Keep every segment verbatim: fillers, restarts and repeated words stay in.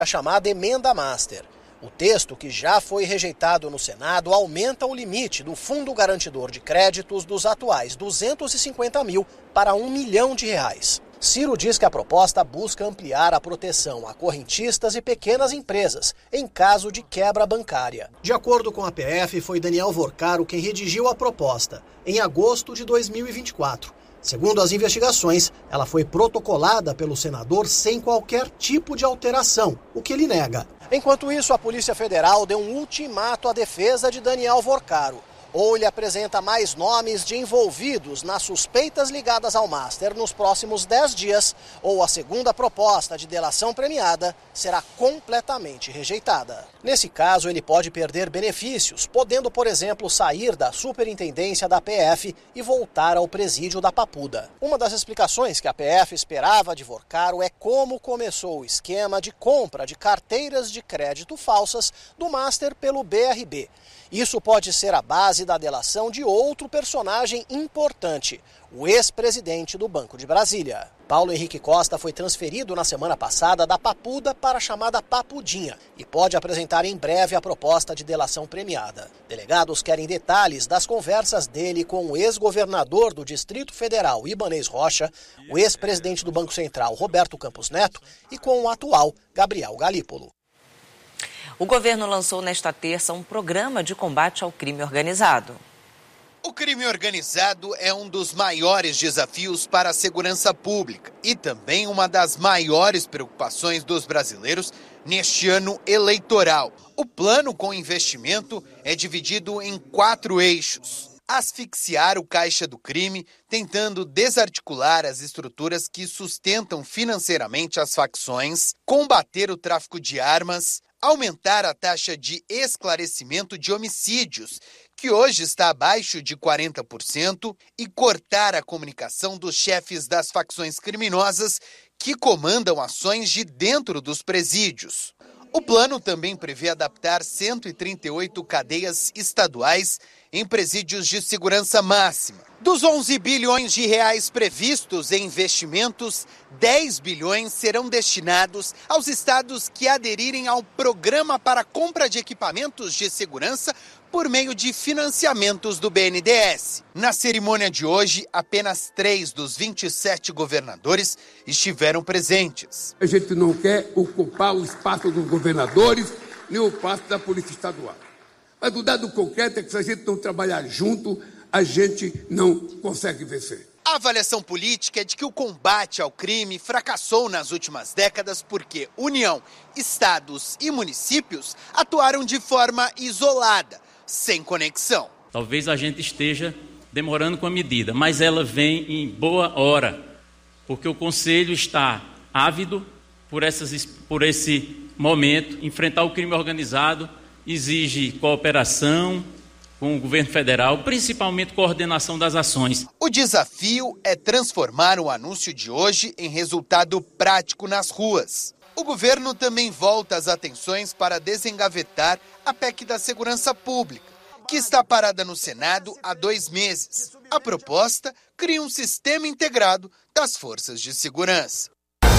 A chamada Emenda Master. O texto, que já foi rejeitado no Senado, aumenta o limite do Fundo Garantidor de Créditos dos atuais duzentos e cinquenta mil para um milhão de reais. Ciro diz que a proposta busca ampliar a proteção a correntistas e pequenas empresas em caso de quebra bancária. De acordo com a P F, foi Daniel Vorcaro quem redigiu a proposta, em agosto de dois mil e vinte e quatro. Segundo as investigações, ela foi protocolada pelo senador sem qualquer tipo de alteração, o que ele nega. Enquanto isso, a Polícia Federal deu um ultimato à defesa de Daniel Vorcaro. Ou ele apresenta mais nomes de envolvidos nas suspeitas ligadas ao Master nos próximos dez dias, ou a segunda proposta de delação premiada será completamente rejeitada. Nesse caso, ele pode perder benefícios, podendo, por exemplo, sair da superintendência da P F e voltar ao presídio da Papuda. Uma das explicações que a P F esperava de Vorcaro é como começou o esquema de compra de carteiras de crédito falsas do Master pelo B R B. Isso pode ser a base da delação de outro personagem importante, o ex-presidente do Banco de Brasília. Paulo Henrique Costa foi transferido na semana passada da Papuda para a chamada Papudinha e pode apresentar em breve a proposta de delação premiada. Delegados querem detalhes das conversas dele com o ex-governador do Distrito Federal, Ibanez Rocha, o ex-presidente do Banco Central, Roberto Campos Neto, e com o atual, Gabriel Galípolo. O governo lançou nesta terça um programa de combate ao crime organizado. O crime organizado é um dos maiores desafios para a segurança pública e também uma das maiores preocupações dos brasileiros neste ano eleitoral. O plano com investimento é dividido em quatro eixos. Asfixiar o caixa do crime, tentando desarticular as estruturas que sustentam financeiramente as facções, combater o tráfico de armas, aumentar a taxa de esclarecimento de homicídios, que hoje está abaixo de quarenta por cento, e cortar a comunicação dos chefes das facções criminosas que comandam ações de dentro dos presídios. O plano também prevê adaptar cento e trinta e oito cadeias estaduais em presídios de segurança máxima. Dos onze bilhões de reais previstos em investimentos, dez bilhões serão destinados aos estados que aderirem ao Programa para Compra de Equipamentos de Segurança por meio de financiamentos do B N D E S. Na cerimônia de hoje, apenas três dos vinte e sete governadores estiveram presentes. A gente não quer ocupar o espaço dos governadores, nem o espaço da Polícia Estadual. Mas o dado concreto é que se a gente não trabalhar junto, a gente não consegue vencer. A avaliação política é de que o combate ao crime fracassou nas últimas décadas porque União, estados e municípios atuaram de forma isolada, sem conexão. Talvez a gente esteja demorando com a medida, mas ela vem em boa hora, porque o Conselho está ávido por, essas, por esse momento. Enfrentar o crime organizado exige cooperação com o governo federal, principalmente coordenação das ações. O desafio é transformar o anúncio de hoje em resultado prático nas ruas. O governo também volta as atenções para desengavetar a P E C da Segurança Pública, que está parada no Senado há dois meses. A proposta cria um sistema integrado das forças de segurança.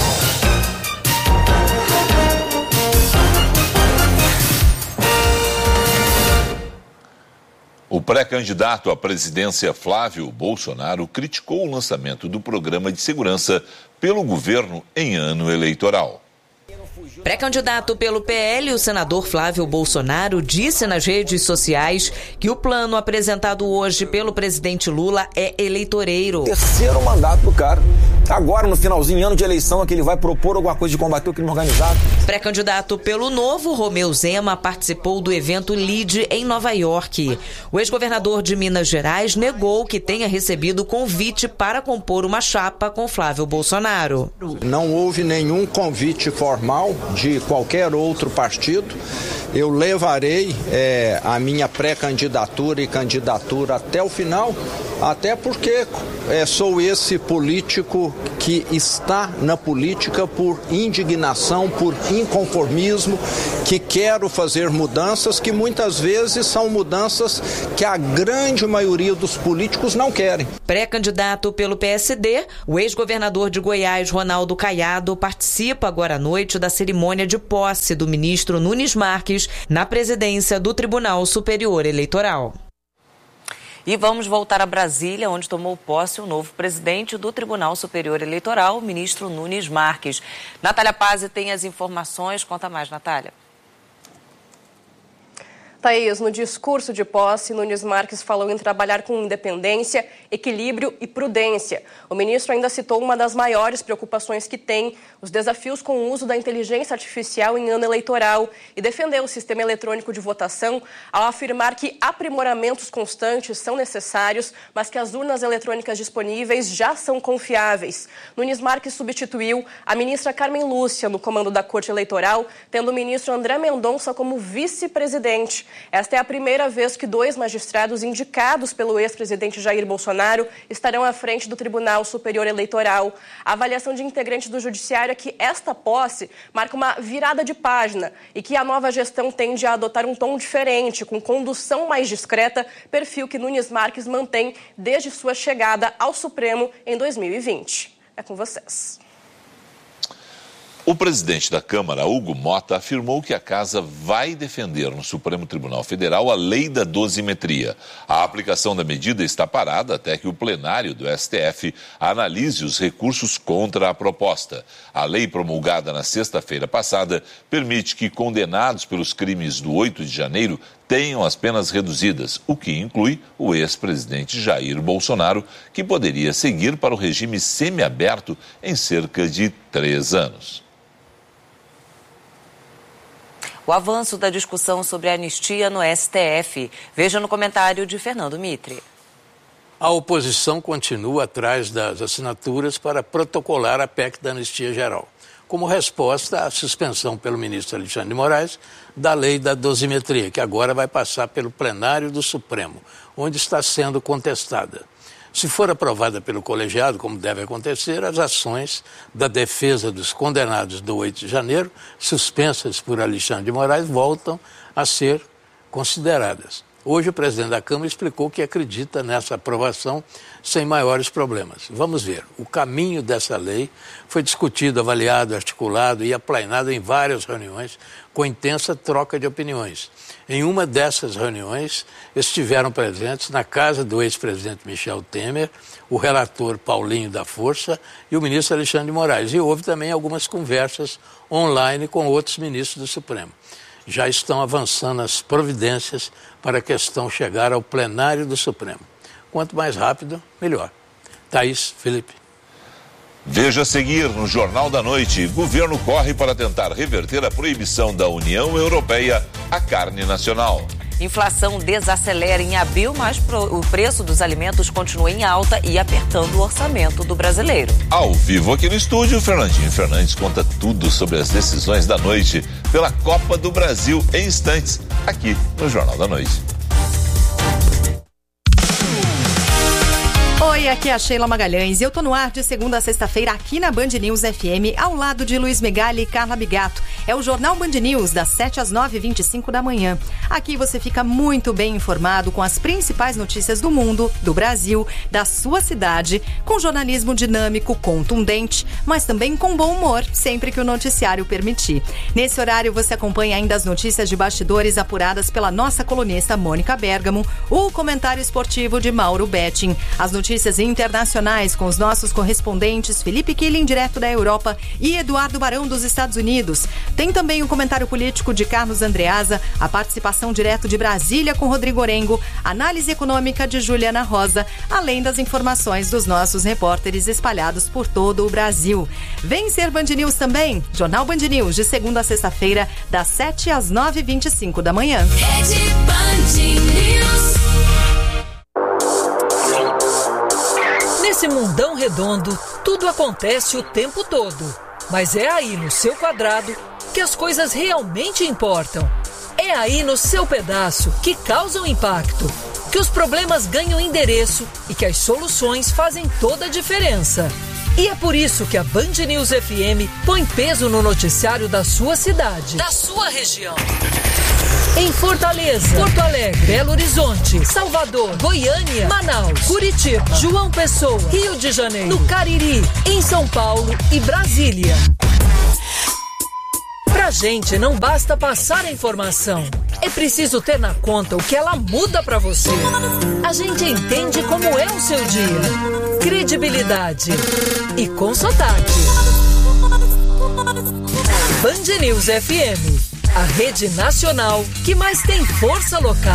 O pré-candidato à presidência Flávio Bolsonaro criticou o lançamento do programa de segurança pelo governo em ano eleitoral. Pré-candidato pelo P L, o senador Flávio Bolsonaro disse nas redes sociais que o plano apresentado hoje pelo presidente Lula é eleitoreiro. Terceiro mandato do cara. Agora, no finalzinho, ano de eleição, é que ele vai propor alguma coisa de combater o crime organizado. Pré-candidato pelo Novo, Romeu Zema, participou do evento LEAD em Nova York. O ex-governador de Minas Gerais negou que tenha recebido convite para compor uma chapa com Flávio Bolsonaro. Não houve nenhum convite formal de qualquer outro partido. Eu levarei é, a minha pré-candidatura e candidatura até o final Até porque é, sou esse político que está na política por indignação, por inconformismo, que quero fazer mudanças que muitas vezes são mudanças que a grande maioria dos políticos não querem. Pré-candidato pelo P S D, o ex-governador de Goiás, Ronaldo Caiado, participa agora à noite da cerimônia de posse do ministro Nunes Marques na presidência do Tribunal Superior Eleitoral. E vamos voltar a Brasília, onde tomou posse o novo presidente do Tribunal Superior Eleitoral, o ministro Nunes Marques. Natália Pazzi tem as informações. Conta mais, Natália. Thaís, no discurso de posse, Nunes Marques falou em trabalhar com independência, equilíbrio e prudência. O ministro ainda citou uma das maiores preocupações que tem, os desafios com o uso da inteligência artificial em ano eleitoral, e defendeu o sistema eletrônico de votação ao afirmar que aprimoramentos constantes são necessários, mas que as urnas eletrônicas disponíveis já são confiáveis. Nunes Marques substituiu a ministra Carmen Lúcia no comando da Corte Eleitoral, tendo o ministro André Mendonça como vice-presidente. Esta é a primeira vez que dois magistrados indicados pelo ex-presidente Jair Bolsonaro estarão à frente do Tribunal Superior Eleitoral. A avaliação de integrantes do Judiciário é que esta posse marca uma virada de página e que a nova gestão tende a adotar um tom diferente, com condução mais discreta, perfil que Nunes Marques mantém desde sua chegada ao Supremo em dois mil e vinte. É com vocês. O presidente da Câmara, Hugo Mota, afirmou que a casa vai defender no Supremo Tribunal Federal a lei da dosimetria. A aplicação da medida está parada até que o plenário do S T F analise os recursos contra a proposta. A lei promulgada na sexta-feira passada permite que condenados pelos crimes do oito de janeiro tenham as penas reduzidas, o que inclui o ex-presidente Jair Bolsonaro, que poderia seguir para o regime semiaberto em cerca de três anos. O avanço da discussão sobre a anistia no S T F. Veja no comentário de Fernando Mitre. A oposição continua atrás das assinaturas para protocolar a P E C da anistia geral, como resposta à suspensão pelo ministro Alexandre de Moraes da lei da dosimetria, que agora vai passar pelo plenário do Supremo, onde está sendo contestada. Se for aprovada pelo colegiado, como deve acontecer, as ações da defesa dos condenados do oito de janeiro, suspensas por Alexandre de Moraes, voltam a ser consideradas. Hoje o presidente da Câmara explicou que acredita nessa aprovação sem maiores problemas. Vamos ver. O caminho dessa lei foi discutido, avaliado, articulado e aplanado em várias reuniões com intensa troca de opiniões. Em uma dessas reuniões estiveram presentes na casa do ex-presidente Michel Temer, o relator Paulinho da Força e o ministro Alexandre de Moraes. E houve também algumas conversas online com outros ministros do Supremo. Já estão avançando as providências para a questão chegar ao plenário do Supremo. Quanto mais rápido, melhor. Thaís, Felipe. Veja a seguir no Jornal da Noite. Governo corre para tentar reverter a proibição da União Europeia à carne nacional. Inflação desacelera em abril, mas o preço dos alimentos continua em alta e apertando o orçamento do brasileiro. Ao vivo aqui no estúdio, Fernandinho Fernandes conta tudo sobre as decisões da noite pela Copa do Brasil em instantes, aqui no Jornal da Noite. Oi, aqui é a Sheila Magalhães e eu tô no ar de segunda a sexta-feira aqui na Band News F M, ao lado de Luiz Megali e Carla Bigato. É o Jornal Band News, das sete às nove e vinte e cinco da manhã. Aqui você fica muito bem informado com as principais notícias do mundo, do Brasil, da sua cidade, com jornalismo dinâmico, contundente, mas também com bom humor, sempre que o noticiário permitir. Nesse horário você acompanha ainda as notícias de bastidores apuradas pela nossa colunista Mônica Bergamo, o comentário esportivo de Mauro Betting, as notícias Notícias internacionais com os nossos correspondentes Felipe Killing, direto da Europa, e Eduardo Barão, dos Estados Unidos. Tem também o comentário político de Carlos Andreasa, a participação direto de Brasília com Rodrigo Orengo, análise econômica de Juliana Rosa, além das informações dos nossos repórteres espalhados por todo o Brasil. Vem ser Band News também, Jornal Band News, de segunda a sexta-feira, das sete às nove e vinte e cinco da manhã. Rede Band News. Nesse mundão redondo, tudo acontece o tempo todo. Mas é aí no seu quadrado que as coisas realmente importam. É aí no seu pedaço que causam impacto. que os problemas ganham endereço e que as soluções fazem toda a diferença. E é por isso que a Band News F M põe peso no noticiário da sua cidade, da sua região. Em Fortaleza, Porto Alegre, Belo Horizonte, Salvador, Goiânia, Manaus, Curitiba, João Pessoa, Rio de Janeiro, no Cariri, em São Paulo e Brasília. Pra gente não basta passar a informação, é preciso ter na conta o que ela muda pra você. A gente entende como é o seu dia. Credibilidade e com sotaque. Band News F M, a rede nacional que mais tem força local.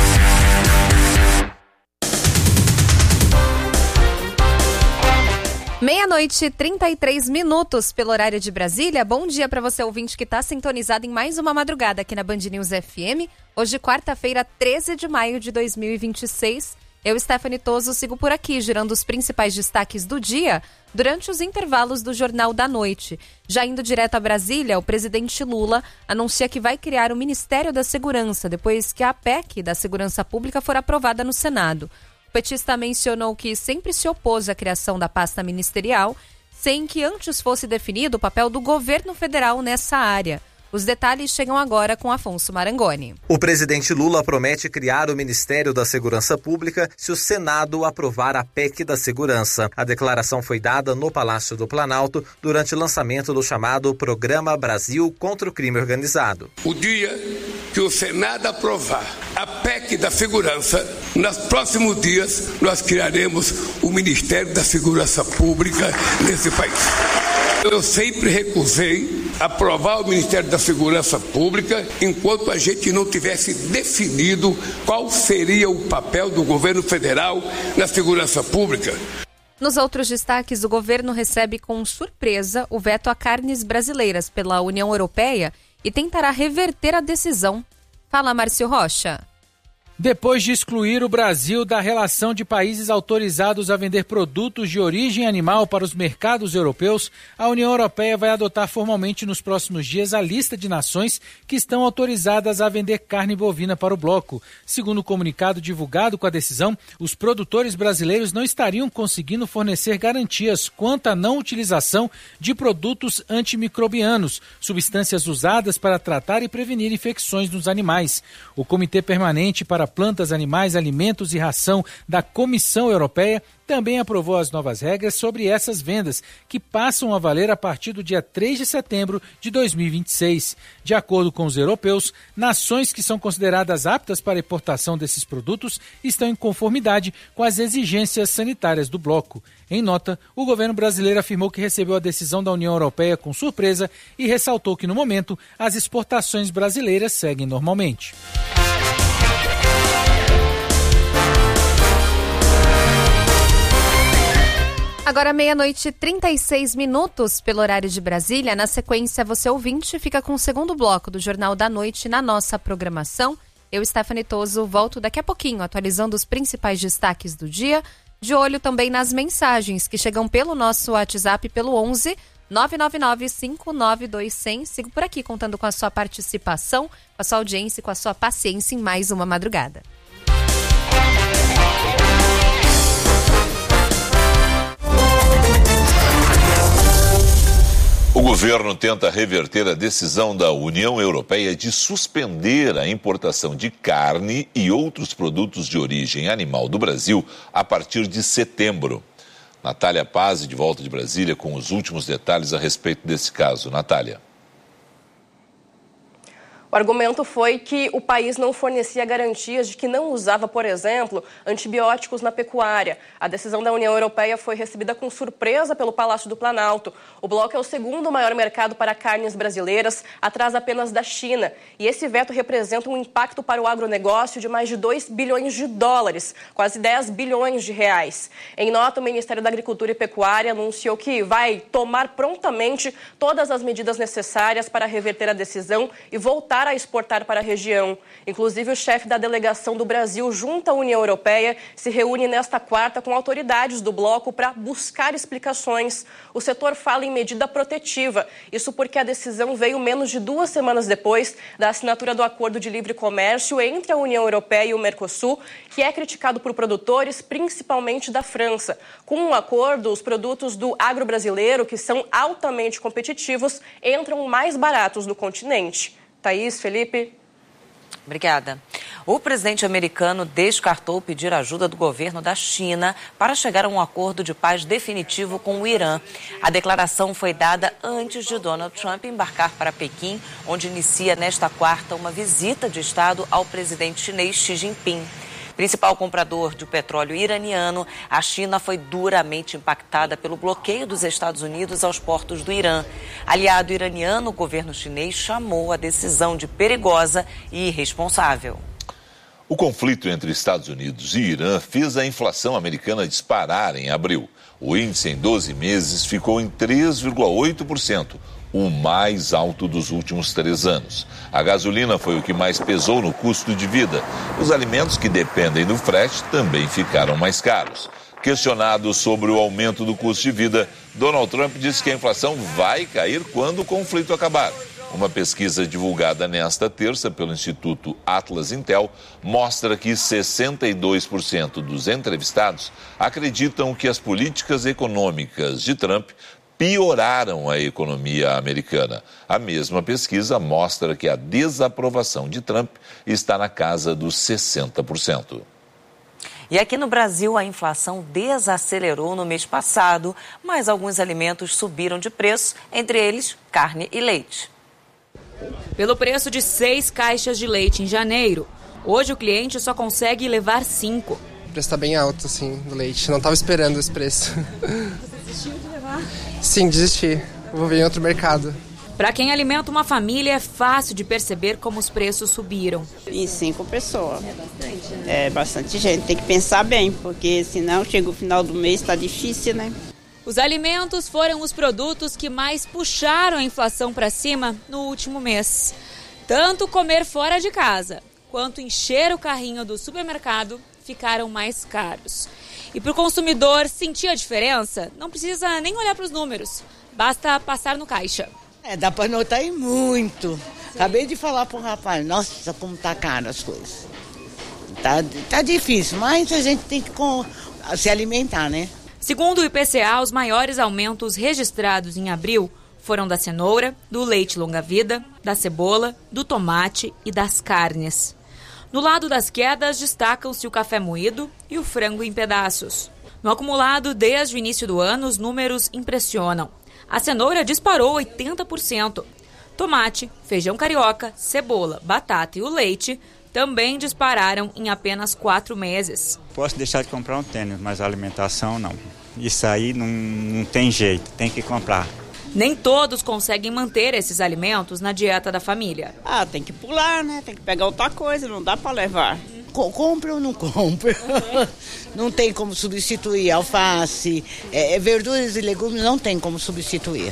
Meia-noite e trinta e três minutos pelo horário de Brasília. Bom dia para você, ouvinte, que está sintonizado em mais uma madrugada aqui na Band News F M. Hoje, quarta-feira, treze de maio de dois mil e vinte e seis. Eu, Stephanie Toso, sigo por aqui, girando os principais destaques do dia durante os intervalos do Jornal da Noite. Já indo direto a Brasília, o presidente Lula anuncia que vai criar o Ministério da Segurança, depois que a P E C da Segurança Pública for aprovada no Senado. O petista mencionou que sempre se opôs à criação da pasta ministerial, sem que antes fosse definido o papel do governo federal nessa área. Os detalhes chegam agora com Afonso Marangoni. O presidente Lula promete criar o Ministério da Segurança Pública se o Senado aprovar a P E C da Segurança. A declaração foi dada no Palácio do Planalto durante o lançamento do chamado Programa Brasil contra o Crime Organizado. O dia que o Senado aprovar a P E C da Segurança, nos próximos dias nós criaremos o Ministério da Segurança Pública nesse país. Eu sempre recusei aprovar o Ministério da Segurança Pública enquanto a gente não tivesse definido qual seria o papel do governo federal na segurança pública. Nos outros destaques, o governo recebe com surpresa o veto a carnes brasileiras pela União Europeia e tentará reverter a decisão. Fala, Márcio Rocha. Depois de excluir o Brasil da relação de países autorizados a vender produtos de origem animal para os mercados europeus, a União Europeia vai adotar formalmente nos próximos dias a lista de nações que estão autorizadas a vender carne bovina para o bloco. Segundo o comunicado divulgado com a decisão, os produtores brasileiros não estariam conseguindo fornecer garantias quanto à não utilização de produtos antimicrobianos, substâncias usadas para tratar e prevenir infecções nos animais. O Comitê Permanente para Plantas, Animais, Alimentos e Ração da Comissão Europeia também aprovou as novas regras sobre essas vendas, que passam a valer a partir do dia três de setembro de dois mil e vinte e seis. De acordo com os europeus, nações que são consideradas aptas para a importação desses produtos estão em conformidade com as exigências sanitárias do bloco. Em nota, o governo brasileiro afirmou que recebeu a decisão da União Europeia com surpresa e ressaltou que, no momento, as exportações brasileiras seguem normalmente. Agora meia-noite e trinta e seis minutos pelo horário de Brasília. Na sequência, você ouvinte fica com o segundo bloco do Jornal da Noite na nossa programação. Eu, Stephanie Toso, volto daqui a pouquinho, atualizando os principais destaques do dia. De olho também nas mensagens que chegam pelo nosso WhatsApp pelo onze nove nove nove cinco nove dois zero zero. Sigo por aqui contando com a sua participação, com a sua audiência e com a sua paciência em mais uma madrugada. O governo tenta reverter a decisão da União Europeia de suspender a importação de carne e outros produtos de origem animal do Brasil a partir de setembro. Natália Pazzi, de volta de Brasília, com os últimos detalhes a respeito desse caso. Natália. O argumento foi que o país não fornecia garantias de que não usava, por exemplo, antibióticos na pecuária. A decisão da União Europeia foi recebida com surpresa pelo Palácio do Planalto. O bloco é o segundo maior mercado para carnes brasileiras, atrás apenas da China. E esse veto representa um impacto para o agronegócio de mais de dois bilhões de dólares, quase dez bilhões de reais. Em nota, o Ministério da Agricultura e Pecuária anunciou que vai tomar prontamente todas as medidas necessárias para reverter a decisão e voltar voltar a exportar para a região. Inclusive, o chefe da delegação do Brasil junto à União Europeia se reúne nesta quarta com autoridades do bloco para buscar explicações. O setor fala em medida protetiva. Isso porque a decisão veio menos de duas semanas depois da assinatura do Acordo de Livre Comércio entre a União Europeia e o Mercosul, que é criticado por produtores, principalmente da França. Com o acordo, os produtos do agro brasileiro, que são altamente competitivos, entram mais baratos no continente. Thaís, Felipe. Obrigada. O presidente americano descartou pedir ajuda do governo da China para chegar a um acordo de paz definitivo com o Irã. A declaração foi dada antes de Donald Trump embarcar para Pequim, onde inicia nesta quarta uma visita de Estado ao presidente chinês Xi Jinping. Principal comprador de petróleo iraniano, a China foi duramente impactada pelo bloqueio dos Estados Unidos aos portos do Irã. Aliado iraniano, o governo chinês chamou a decisão de perigosa e irresponsável. O conflito entre Estados Unidos e Irã fez a inflação americana disparar em abril. O índice em doze meses ficou em três vírgula oito por cento. O mais alto dos últimos três anos. A gasolina foi o que mais pesou no custo de vida. Os alimentos que dependem do frete também ficaram mais caros. Questionado sobre o aumento do custo de vida, Donald Trump disse que a inflação vai cair quando o conflito acabar. Uma pesquisa divulgada nesta terça pelo Instituto Atlas Intel mostra que sessenta e dois por cento dos entrevistados acreditam que as políticas econômicas de Trump pioraram a economia americana. A mesma pesquisa mostra que a desaprovação de Trump está na casa dos sessenta por cento. E aqui no Brasil, a inflação desacelerou no mês passado, mas alguns alimentos subiram de preço, entre eles carne e leite. Pelo preço de seis caixas de leite em janeiro, hoje o cliente só consegue levar cinco. O preço está bem alto, assim, do leite. Não estava esperando esse preço. Você desistiu de levar? Sim, desisti. Vou ver em outro mercado. Para quem alimenta uma família, é fácil de perceber como os preços subiram. Em cinco pessoas. É bastante, né? É bastante gente. Tem que pensar bem, porque senão chega o final do mês, está difícil, né? Os alimentos foram os produtos que mais puxaram a inflação para cima no último mês. Tanto comer fora de casa, quanto encher o carrinho do supermercado ficaram mais caros. E para o consumidor sentir a diferença, não precisa nem olhar para os números, basta passar no caixa. É, dá para notar e muito. Sim. Acabei de falar para o rapaz, nossa, como tá caro as coisas. Tá, tá difícil, mas a gente tem que com, se alimentar, né? Segundo o I P C A, os maiores aumentos registrados em abril foram da cenoura, do leite longa-vida, da cebola, do tomate e das carnes. No lado das quedas, destacam-se o café moído e o frango em pedaços. No acumulado, desde o início do ano, os números impressionam. A cenoura disparou oitenta por cento. Tomate, feijão carioca, cebola, batata e o leite também dispararam em apenas quatro meses. Posso deixar de comprar um tênis, mas a alimentação não. Isso aí não, não tem jeito, tem que comprar. Nem todos conseguem manter esses alimentos na dieta da família. Ah, tem que pular, né? Tem que pegar outra coisa, não dá para levar. Com, compra ou não compra? Uhum. Não tem como substituir alface, é, verduras e legumes não tem como substituir.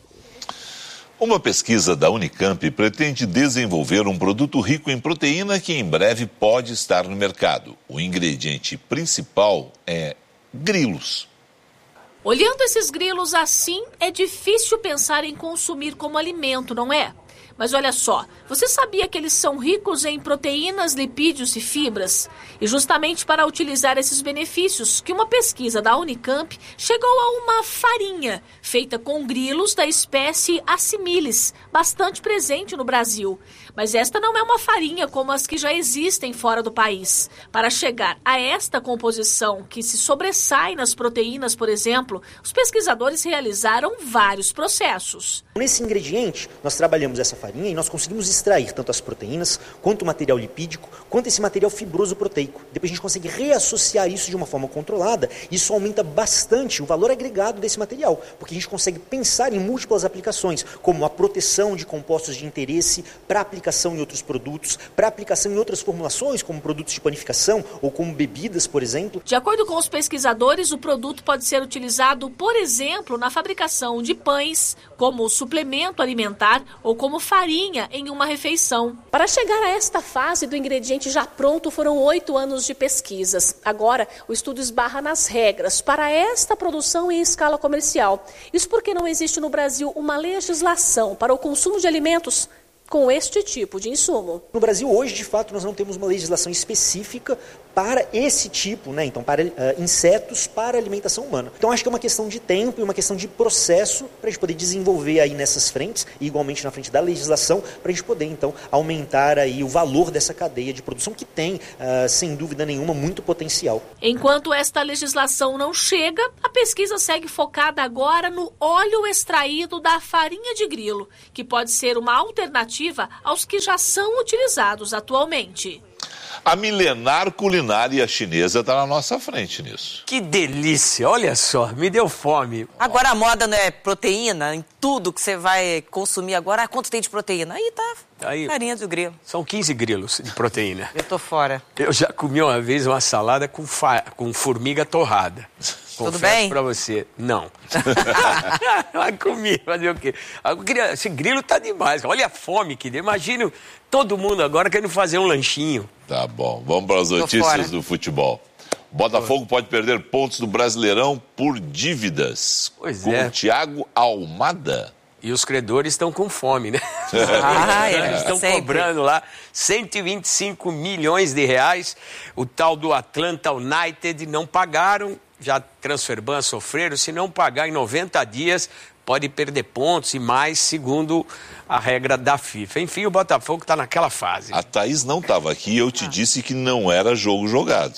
Uma pesquisa da Unicamp pretende desenvolver um produto rico em proteína que em breve pode estar no mercado. O ingrediente principal é grilos. Olhando esses grilos assim, é difícil pensar em consumir como alimento, não é? Mas olha só, você sabia que eles são ricos em proteínas, lipídios e fibras? E justamente para utilizar esses benefícios, que uma pesquisa da Unicamp chegou a uma farinha feita com grilos da espécie Assimilis, bastante presente no Brasil. Mas esta não é uma farinha como as que já existem fora do país. Para chegar a esta composição que se sobressai nas proteínas, por exemplo, os pesquisadores realizaram vários processos. Nesse ingrediente, nós trabalhamos essa farinha e nós conseguimos extrair tanto as proteínas, quanto o material lipídico, quanto esse material fibroso proteico. Depois a gente consegue reassociar isso de uma forma controlada, e isso aumenta bastante o valor agregado desse material, porque a gente consegue pensar em múltiplas aplicações, como a proteção de compostos de interesse para aplicação em outros produtos, para aplicação em outras formulações, como produtos de panificação ou como bebidas, por exemplo. De acordo com os pesquisadores, o produto pode ser utilizado, por exemplo, na fabricação de pães, como suplemento alimentar ou como farinha em uma refeição. Para chegar a esta fase do ingrediente já pronto foram oito anos de pesquisas. Agora, o estudo esbarra nas regras para esta produção em escala comercial. Isso porque não existe no Brasil uma legislação para o consumo de alimentos com este tipo de insumo. No Brasil, hoje, de fato, nós não temos uma legislação específica para esse tipo, né? Então, para uh, insetos para alimentação humana. Então, acho que é uma questão de tempo e uma questão de processo para a gente poder desenvolver aí nessas frentes, e igualmente na frente da legislação, para a gente poder, então, aumentar aí o valor dessa cadeia de produção que tem, uh, sem dúvida nenhuma, muito potencial. Enquanto esta legislação não chega, a pesquisa segue focada agora no óleo extraído da farinha de grilo, que pode ser uma alternativa aos que já são utilizados atualmente. A milenar culinária chinesa está na nossa frente nisso. Que delícia, olha só, me deu fome. Agora a moda não é proteína, em tudo que você vai consumir agora, ah, quanto tem de proteína? Aí tá, Aí, farinha do grilo. São quinze grilos de proteína. Eu tô fora. Eu já comi uma vez uma salada com, fa... com formiga torrada. Tudo bem? Pra você, não. Mas comi, fazer o quê? Esse grilo tá demais, olha a fome que deu. Imagino todo mundo agora querendo fazer um lanchinho. Tá bom, vamos para as notícias do futebol. Botafogo pode perder pontos do Brasileirão por dívidas. Pois com é. o Thiago Almada. E os credores estão com fome, né? Ah, é. Eles estão cobrando lá cento e vinte e cinco milhões de reais. O tal do Atlanta United não pagaram, já Transferban sofreram. Se não pagar em noventa dias, pode perder pontos e mais, segundo a regra da FIFA. Enfim, o Botafogo está naquela fase. A Thaís não estava aqui e eu te disse que não era jogo jogado.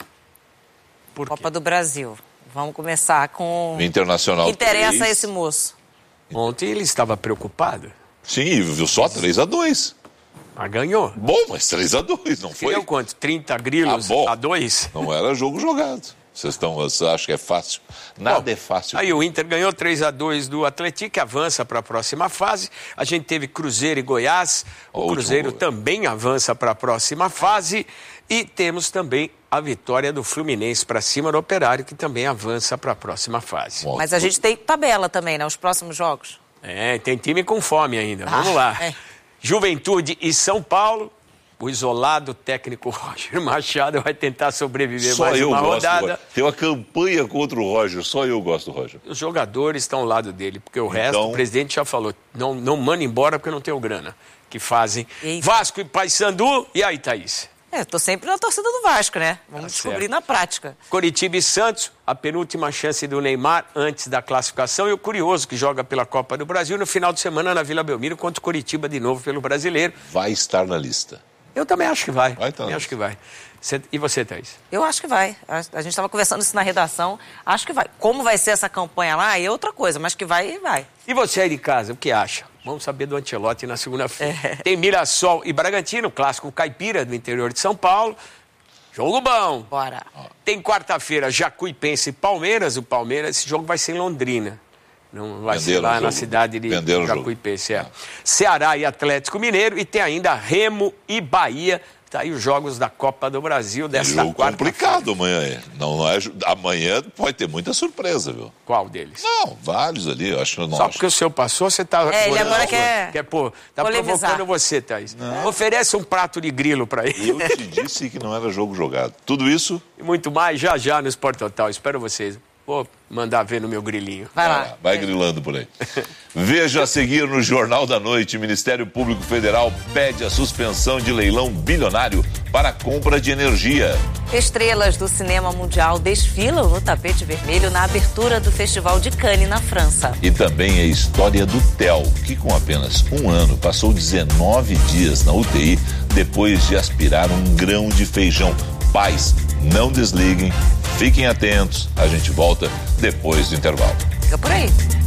Por Copa do Brasil. Vamos começar com... O Internacional que interessa três. esse moço. Ontem ele estava preocupado. Sim, viu só três a dois. Mas ganhou. Bom, mas três a dois, não foi? Deu quanto? trinta grilos ah, a dois? Não era jogo jogado. Vocês estão, você acha que é fácil? Nada bom, é fácil. Aí o Inter ganhou três a dois do Atlético, avança para a próxima fase. A gente teve Cruzeiro e Goiás. O, o Cruzeiro último... também avança para a próxima fase. E temos também a vitória do Fluminense para cima do Operário, que também avança para a próxima fase. Mas a gente tem tabela também, né? Os próximos jogos. É, tem time com fome ainda. Vamos ah, lá. É. Juventude e São Paulo. O isolado técnico Roger Machado vai tentar sobreviver só mais eu uma gosto rodada. Tem uma campanha contra o Roger, só eu gosto do Roger. Os jogadores estão ao lado dele, porque o então... resto, o presidente já falou, não, não manda embora porque não tem grana. Que fazem Eita. Vasco e Paysandu. E aí, Thaís? É, eu tô sempre na torcida do Vasco, né? Vamos tá descobrir certo. na prática. Coritiba e Santos, a penúltima chance do Neymar antes da classificação. E o Curioso, que joga pela Copa do Brasil, no final de semana na Vila Belmiro, contra o Coritiba de novo pelo Brasileiro. Vai estar na lista. Eu também acho que vai. Vai então. Eu acho que vai. E você, Thaís? Eu acho que vai. A gente estava conversando isso na redação. Acho que vai. Como vai ser essa campanha lá é outra coisa, mas que vai, vai. E você aí de casa, o que acha? Vamos saber do Ancelotti na segunda-feira. É. Tem Mirassol e Bragantino, clássico caipira do interior de São Paulo. Jogo bom. Bora. Tem quarta-feira, Jacuipense e Palmeiras. O Palmeiras, esse jogo vai ser em Londrina. Não vai ser lá na cidade de Jacuipense. É. Ceará e Atlético Mineiro. E tem ainda Remo e Bahia. Tá aí os jogos da Copa do Brasil desta jogo quarta. Complicado amanhã. É. Não, não é, amanhã pode ter muita surpresa, viu? Qual deles? Não, vários ali. Eu acho que não Só acho. porque o seu passou, você tá... É, ele agora quer... quer pô, tá polemizar. Provocando você, Thaís. Não. Oferece um prato de grilo pra ele. Eu te disse que não era jogo jogado. Tudo isso... E muito mais já já no Sport Total. Espero vocês. Vou mandar ver no meu grilinho. Vai lá. Vai, lá, vai grilando por aí. Veja a seguir no Jornal da Noite. Ministério Público Federal pede a suspensão de leilão bilionário para a compra de energia. Estrelas do cinema mundial desfilam no tapete vermelho na abertura do Festival de Cannes, na França. E também a história do Theo, que com apenas um ano passou dezenove dias na U T I depois de aspirar um grão de feijão. Pais, não desliguem, fiquem atentos. A gente volta depois do intervalo. Fica por aí.